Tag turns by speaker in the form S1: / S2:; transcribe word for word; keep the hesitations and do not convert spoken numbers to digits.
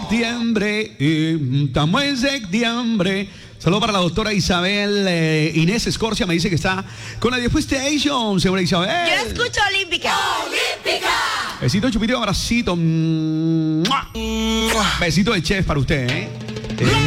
S1: septiembre, eh, estamos en septiembre. Saludos para la doctora Isabel eh, Inés Escorcia, me dice que está con la Diez Station, señora Isabel.
S2: Yo escucho Olímpica. ¡Olímpica!
S1: Besito, chupito, abracito. Besito de chef para usted, ¿eh? eh